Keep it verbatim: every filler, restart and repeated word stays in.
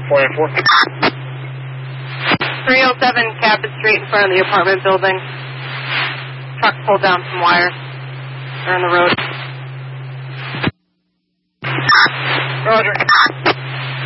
four nine four. three oh seven Cabot Street in front of the apartment building. Truck pulled down some wires. They're on the road. Roger.